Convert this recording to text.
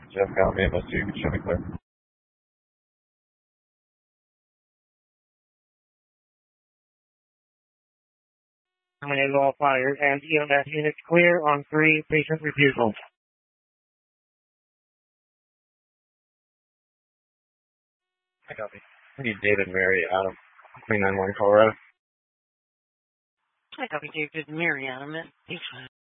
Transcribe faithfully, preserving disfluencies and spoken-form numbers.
Jeff got me. Let's see if you can show me clear. Terminated all fire and E M S units clear on three patient refusal. I copy. I need David Mary out of Queen nine one Colorado. I copy David Mary Adam at H